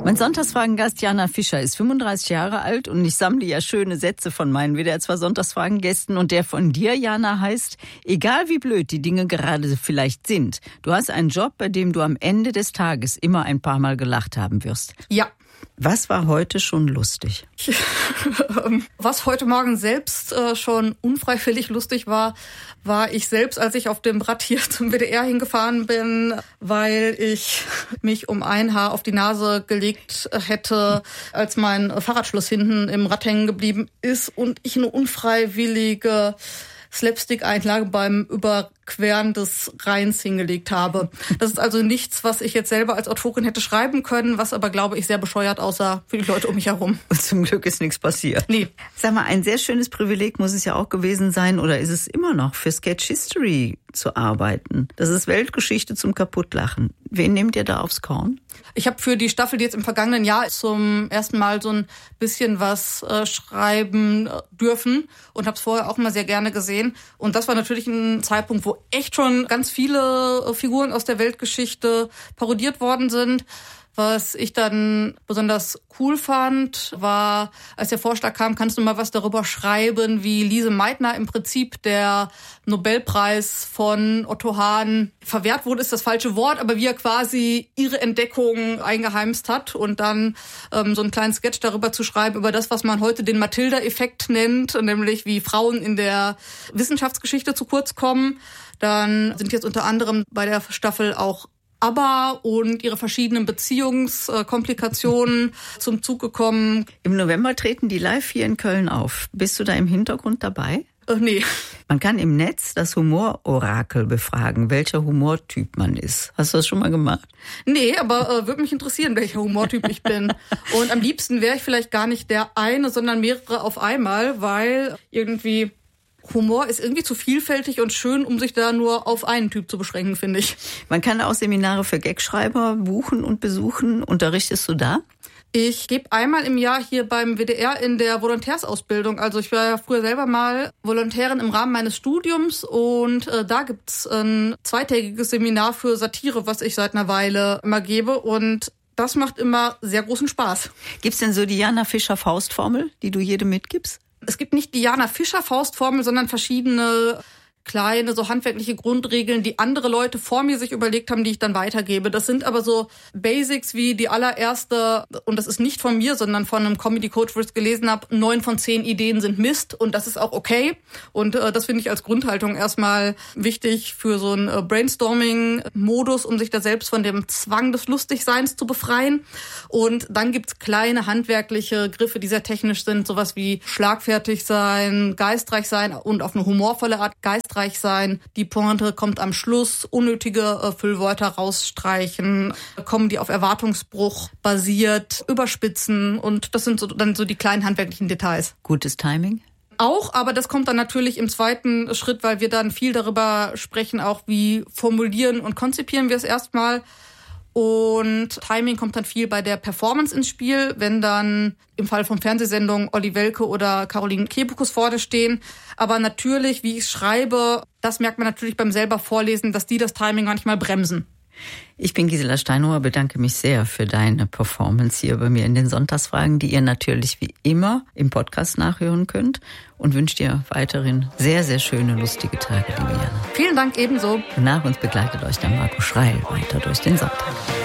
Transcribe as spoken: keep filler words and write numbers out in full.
Mein Sonntagsfragen-Gast Jana Fischer ist fünfunddreißig Jahre alt und ich sammle ja schöne Sätze von meinen W D R zwei Sonntagsfragen-Gästen und der von dir, Jana, heißt: Egal wie blöd die Dinge gerade vielleicht sind, du hast einen Job, bei dem du am Ende des Tages immer ein paar Mal gelacht haben wirst. Ja. Was war heute schon lustig? Was heute Morgen selbst äh, schon unfreiwillig lustig war, war ich selbst, als ich auf dem Rad hier zum W D R hingefahren bin, weil ich mich um ein Haar auf die Nase gelegt hätte, als mein Fahrradschloss hinten im Rad hängen geblieben ist und ich eine unfreiwillige Slapstick-Einlage beim Überqueren des Rheins hingelegt habe. Das ist also nichts, was ich jetzt selber als Autorin hätte schreiben können, was aber, glaube ich, sehr bescheuert aussah für die Leute um mich herum. Und zum Glück ist nichts passiert. Nee. Sag mal, ein sehr schönes Privileg muss es ja auch gewesen sein, oder ist es immer noch, für Sketch History zu arbeiten. Das ist Weltgeschichte zum Kaputtlachen. Wen nehmt ihr da aufs Korn? Ich habe für die Staffel, die jetzt im vergangenen Jahr zum ersten Mal so ein bisschen was äh, schreiben dürfen und habe es vorher auch mal sehr gerne gesehen. Und das war natürlich ein Zeitpunkt, wo echt schon ganz viele äh, Figuren aus der Weltgeschichte parodiert worden sind. Was ich dann besonders cool fand, war, als der Vorschlag kam, kannst du mal was darüber schreiben, wie Lise Meitner im Prinzip der Nobelpreis von Otto Hahn verwehrt wurde, ist das falsche Wort, aber wie er quasi ihre Entdeckung eingeheimst hat und dann ähm, so einen kleinen Sketch darüber zu schreiben, über das, was man heute den Matilda-Effekt nennt, nämlich wie Frauen in der Wissenschaftsgeschichte zu kurz kommen. Dann sind jetzt unter anderem bei der Staffel auch ABBA und ihre verschiedenen Beziehungskomplikationen zum Zug gekommen. Im November treten die live hier in Köln auf. Bist du da im Hintergrund dabei? Äh, nee. Man kann im Netz das Humororakel befragen, welcher Humortyp man ist. Hast du das schon mal gemacht? Nee, aber äh, würde mich interessieren, welcher Humortyp ich bin. Und am liebsten wäre ich vielleicht gar nicht der eine, sondern mehrere auf einmal, weil irgendwie Humor ist irgendwie zu vielfältig und schön, um sich da nur auf einen Typ zu beschränken, finde ich. Man kann auch Seminare für Gagschreiber buchen und besuchen. Unterrichtest du da? Ich gebe einmal im Jahr hier beim W D R in der Volontärsausbildung. Also ich war ja früher selber mal Volontärin im Rahmen meines Studiums und äh, da gibt's ein zweitägiges Seminar für Satire, was ich seit einer Weile immer gebe, und das macht immer sehr großen Spaß. Gibt's denn so die Jana Fischer Faustformel, die du jedem mitgibst? Es gibt nicht die Jana Fischer Faustformel, sondern verschiedene kleine, so handwerkliche Grundregeln, die andere Leute vor mir sich überlegt haben, die ich dann weitergebe. Das sind aber so Basics wie die allererste, und das ist nicht von mir, sondern von einem Comedy-Coach, wo ich es gelesen habe, neun von zehn Ideen sind Mist, und das ist auch okay. Und äh, das finde ich als Grundhaltung erstmal wichtig für so einen äh, Brainstorming-Modus, um sich da selbst von dem Zwang des Lustigseins zu befreien. Und dann gibt's kleine handwerkliche Griffe, die sehr technisch sind, sowas wie schlagfertig sein, geistreich sein und auf eine humorvolle Art geistreich sein. Die Pointe kommt am Schluss, unnötige äh, Füllwörter rausstreichen, kommen die auf Erwartungsbruch basiert, überspitzen, und das sind so, dann so die kleinen handwerklichen Details. Gutes Timing? Auch, aber das kommt dann natürlich im zweiten Schritt, weil wir dann viel darüber sprechen, auch wie formulieren und konzipieren wir es erstmal. Und Timing kommt dann viel bei der Performance ins Spiel, wenn dann im Fall von Fernsehsendungen Olli Welke oder Caroline Kebekus vorne stehen. Aber natürlich, wie ich schreibe, das merkt man natürlich beim selber Vorlesen, dass die das Timing manchmal bremsen. Ich bin Gisela Steinauer, bedanke mich sehr für deine Performance hier bei mir in den Sonntagsfragen, die ihr natürlich wie immer im Podcast nachhören könnt, und wünsche dir weiterhin sehr, sehr schöne, lustige Tage, liebe Jana. Vielen Dank ebenso. Und nach uns begleitet euch der Marco Schreil weiter durch den Sonntag.